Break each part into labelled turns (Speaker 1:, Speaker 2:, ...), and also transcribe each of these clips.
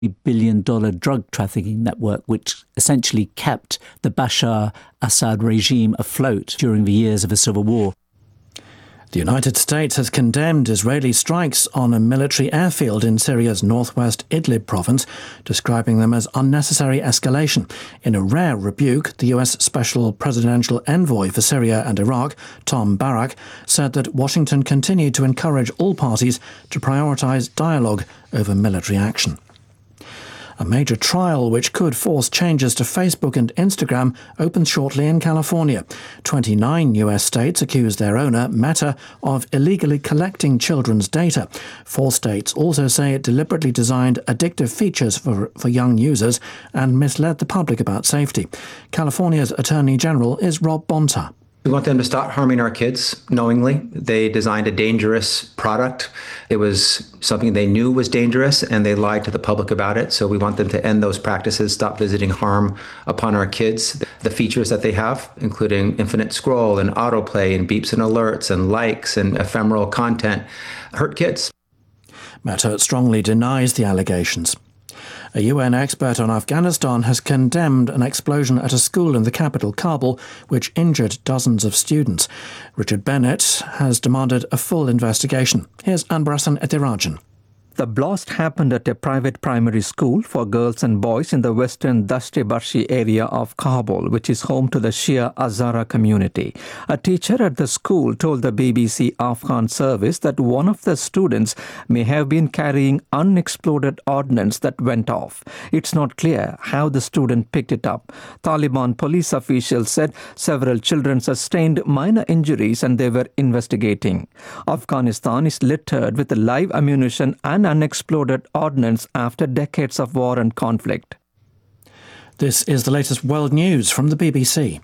Speaker 1: billion drug trafficking network, which essentially kept the Bashar Assad regime afloat during the years of the civil war.
Speaker 2: The United States has condemned Israeli strikes on a military airfield in Syria's northwest Idlib province, describing them as unnecessary escalation. In a rare rebuke, the US Special Presidential Envoy for Syria and Iraq, Tom Barak, said that Washington continued to encourage all parties to prioritize dialogue over military action. A major trial which could force changes to Facebook and Instagram opens shortly in California. 29 US states accuse their owner, Meta, of illegally collecting children's data. 4 states also say it deliberately designed addictive features for young users and misled the public about safety. California's Attorney General is Rob Bonta.
Speaker 3: We want them to stop harming our kids knowingly. They designed a dangerous product. It was something they knew was dangerous, and they lied to the public about it. So we want them to end those practices, stop visiting harm upon our kids. The features that they have, including infinite scroll and autoplay and beeps and alerts and likes and ephemeral content, hurt kids.
Speaker 2: Meta strongly denies the allegations. A UN expert on Afghanistan has condemned an explosion at a school in the capital, Kabul, which injured dozens of students. Richard Bennett has demanded a full investigation. Here's Anbarasan Ethirajan.
Speaker 4: The blast happened at a private primary school for girls and boys in the western Dashte Barshi area of Kabul, which is home to the Shia Hazara community. A teacher at the school told the BBC Afghan service that one of the students may have been carrying unexploded ordnance that went off. It's not clear how the student picked it up. Taliban police officials said several children sustained minor injuries and they were investigating. Afghanistan is littered with live ammunition and unexploded ordnance after decades of war and conflict.
Speaker 2: This is the latest world news from the BBC.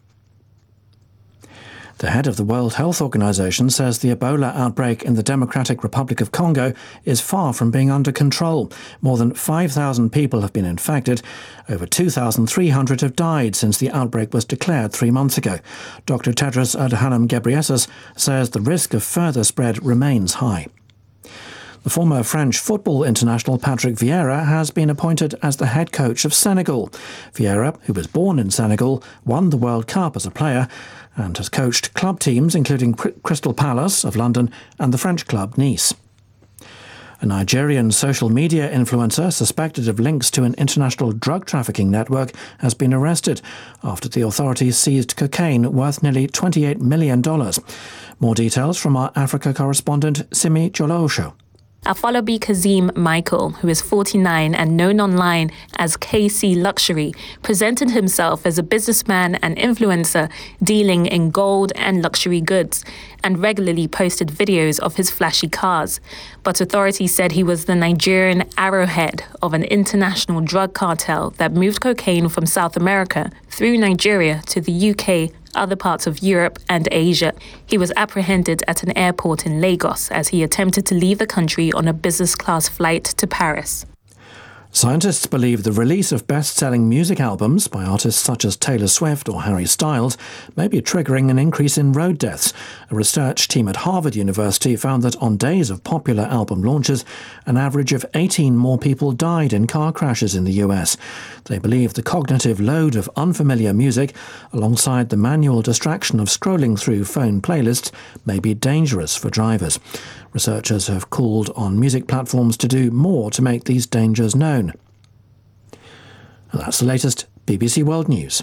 Speaker 2: The head of the World Health Organization says the Ebola outbreak in the Democratic Republic of Congo is far from being under control. More than 5,000 people have been infected. Over 2,300 have died since the outbreak was declared 3 months ago. Dr. Tedros Adhanom Ghebreyesus says the risk of further spread remains high. The former French football international Patrick Vieira has been appointed as the head coach of Senegal. Vieira, who was born in Senegal, won the World Cup as a player and has coached club teams including Crystal Palace of London and the French club Nice. A Nigerian social media influencer suspected of links to an international drug trafficking network has been arrested after the authorities seized cocaine worth nearly $28 million. More details from our Africa correspondent Simi Jolosho.
Speaker 5: Afolabi Kazim Michael, who is 49 and known online as KC Luxury, presented himself as a businessman and influencer dealing in gold and luxury goods, and regularly posted videos of his flashy cars. But authorities said he was the Nigerian arrowhead of an international drug cartel that moved cocaine from South America through Nigeria to the UK, other parts of Europe and Asia. He was apprehended at an airport in Lagos as he attempted to leave the country on a business-class flight to Paris.
Speaker 2: Scientists believe the release of best-selling music albums by artists such as Taylor Swift or Harry Styles may be triggering an increase in road deaths. A research team at Harvard University found that on days of popular album launches, an average of 18 more people died in car crashes in the US. They believe the cognitive load of unfamiliar music, alongside the manual distraction of scrolling through phone playlists, may be dangerous for drivers. Researchers have called on music platforms to do more to make these dangers known. And that's the latest BBC World News.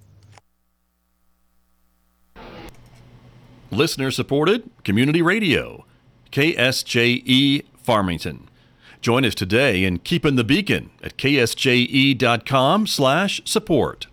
Speaker 6: Listener-supported community radio, KSJE Farmington. Join us today in Keeping the Beacon at ksje.com/support.